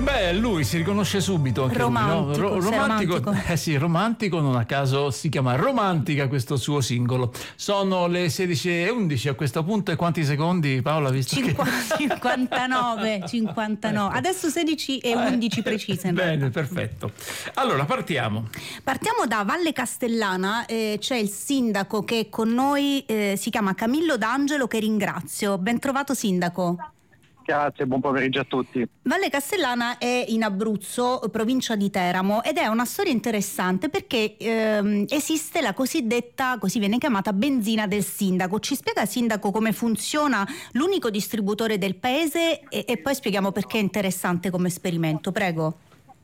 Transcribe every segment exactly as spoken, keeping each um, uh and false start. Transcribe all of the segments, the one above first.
Eh beh, lui si riconosce subito anche romantico, lui, no? Ro- romantico, romantico. Eh sì, romantico, non a caso si chiama Romantica questo suo singolo. Sono le sedici e undici a questo punto, e quanti secondi, Paola, visto cinquanta, che... cinquantanove, cinquantanove. Adesso sedici e undici precise. in Bene, realtà. perfetto. Allora, partiamo. Partiamo da Valle Castellana, eh, c'è il sindaco che è con noi, eh, si chiama Camillo D'Angelo, che ringrazio. Ben trovato sindaco. Grazie, buon pomeriggio a tutti. Valle Castellana è in Abruzzo, provincia di Teramo, ed è una storia interessante perché ehm, esiste la cosiddetta, così viene chiamata, benzina del sindaco. Ci spiega, sindaco, come funziona l'unico distributore del paese e, e poi spieghiamo perché è interessante come esperimento, prego.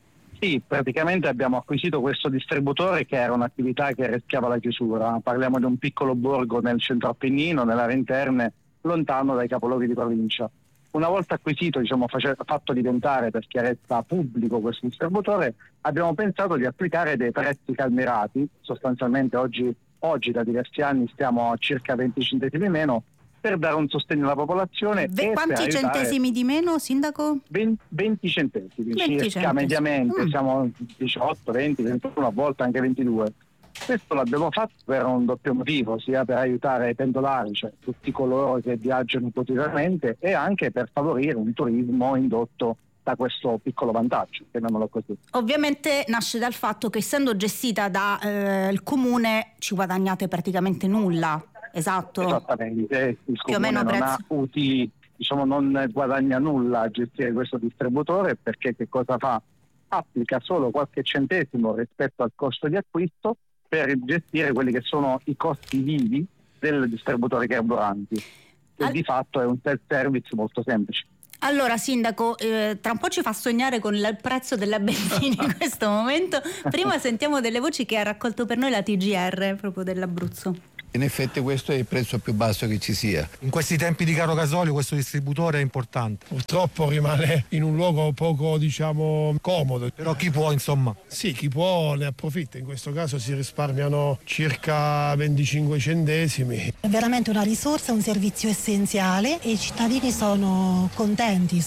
Sì, praticamente abbiamo acquisito questo distributore che era un'attività che rischiava la chiusura. Parliamo di un piccolo borgo nel centro Appennino, nell'area interne, lontano dai capoluoghi di provincia. Una volta acquisito, diciamo, face- fatto diventare per chiarezza pubblico questo distributore, abbiamo pensato di applicare dei prezzi calmierati. Sostanzialmente oggi, oggi da diversi anni stiamo a circa venti centesimi meno, per dare un sostegno alla popolazione. Ve- e quanti per centesimi di meno, sindaco? venti centesimi, venti circa centesimi. mediamente, Mm. siamo diciotto, venti, ventuno, a volte anche ventidue. Questo l'abbiamo fatto per un doppio motivo, sia per aiutare i pendolari, cioè tutti coloro che viaggiano quotidianamente, e anche per favorire un turismo indotto da questo piccolo vantaggio, chiamiamolo così. Ovviamente nasce dal fatto che, essendo gestita dal eh, comune, ci guadagnate praticamente nulla, esatto? Esattamente, il Più o meno comune non prezzo. ha utili, diciamo, non guadagna nulla a gestire questo distributore, perché che cosa fa? Applica solo qualche centesimo rispetto al costo di acquisto per gestire quelli che sono i costi vivi del distributore carburanti, e Al- di fatto è un self-service molto semplice. Allora, sindaco, eh, tra un po' ci fa sognare con il prezzo della benzina in questo momento. Prima sentiamo delle voci che ha raccolto per noi la T G R proprio dell'Abruzzo. In effetti questo è il prezzo più basso che ci sia. In questi tempi di caro gasolio questo distributore è importante. Purtroppo rimane in un luogo poco, diciamo, comodo. Però chi può, insomma. Sì, chi può ne approfitta. In questo caso si risparmiano circa venticinque centesimi. È veramente una risorsa, un servizio essenziale e i cittadini sono contenti.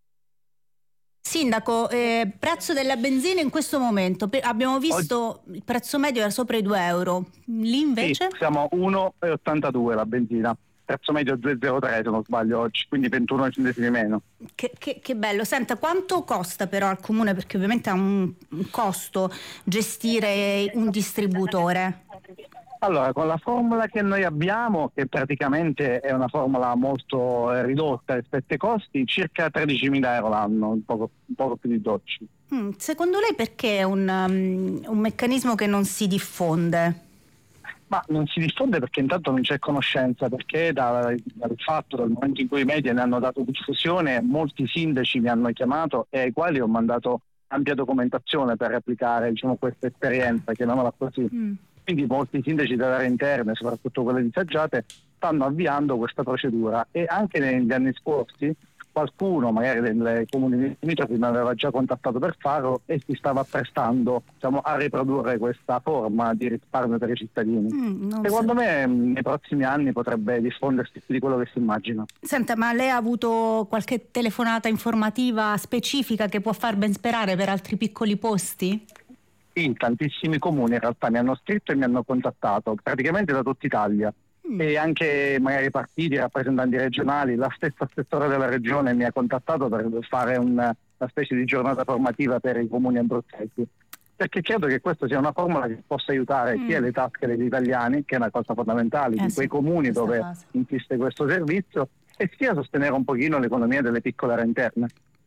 Sindaco, eh, prezzo della benzina in questo momento, Pe- abbiamo visto il prezzo medio era sopra i due euro, lì invece? Sì, siamo uno virgola ottantadue la benzina, prezzo medio due virgola zero tre se non sbaglio oggi, quindi ventuno centesimi meno. Che, che, che bello. Senta, quanto costa però al comune, perché ovviamente ha un, un costo gestire un distributore? Allora, con la formula che noi abbiamo, che praticamente è una formula molto eh, ridotta rispetto ai costi, circa tredicimila euro l'anno, un poco, un poco più di dodici. Mm, secondo lei perché è un, um, un meccanismo che non si diffonde? Ma non si diffonde perché intanto non c'è conoscenza, perché da, dal fatto, dal momento in cui i media ne hanno dato diffusione, molti sindaci mi hanno chiamato e ai quali ho mandato ampia documentazione per applicare, diciamo, questa esperienza, chiamiamola così. Mm. Quindi molti sindaci delle aree interne, soprattutto quelle disagiate, stanno avviando questa procedura, e anche negli anni scorsi qualcuno, magari dei comuni limitrofi, mi aveva già contattato per farlo e si stava prestando, diciamo, a riprodurre questa forma di risparmio per i cittadini. Mm, Secondo so. me nei prossimi anni potrebbe diffondersi più di quello che si immagina. Senta, ma lei ha avuto qualche telefonata informativa specifica che può far ben sperare per altri piccoli posti? Sì, tantissimi comuni in realtà mi hanno scritto e mi hanno contattato, praticamente da tutta Italia. Mm. E anche magari partiti, rappresentanti regionali, la stessa assessore della regione mi ha contattato per fare un, una specie di giornata formativa per i comuni abruzzesi, perché credo che questa sia una formula che possa aiutare mm. sia le tasche degli italiani, che è una cosa fondamentale eh in sì, quei comuni dove cosa. insiste questo servizio, e sia sostenere un pochino l'economia delle piccole aree interne.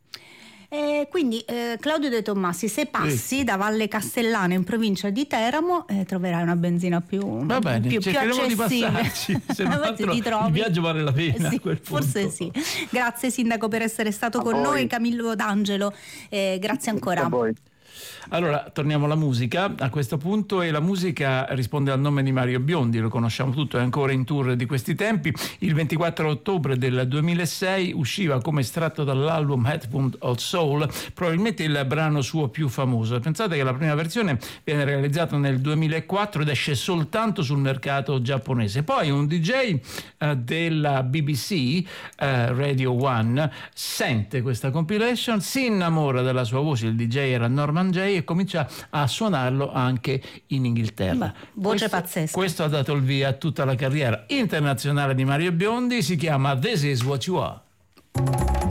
Eh, quindi eh, Claudio De Tommassi, se passi sì. da Valle Castellana in provincia di Teramo eh, troverai una benzina più, Va bene, più, più accessibile. Di passarci, se non altro il viaggio vale la pena. Eh sì, a quel forse sì. Grazie sindaco per essere stato a con voi. noi, Camillo D'Angelo, eh, grazie ancora. A voi. Allora, torniamo alla musica a questo punto, e la musica risponde al nome di Mario Biondi, lo conosciamo tutto, è ancora in tour di questi tempi. Il ventiquattro ottobre del duemilasei usciva come estratto dall'album Headphone of Soul probabilmente il brano suo più famoso. Pensate che la prima versione viene realizzata nel duemilaquattro ed esce soltanto sul mercato giapponese. Poi un D J uh, della B B C, uh, Radio One, sente questa compilation, si innamora della sua voce, il D J era Norman Jay, e comincia a suonarlo anche in Inghilterra. Beh, voce questo, pazzesca. Questo ha dato il via a tutta la carriera internazionale di Mario Biondi, si chiama This Is What You Are.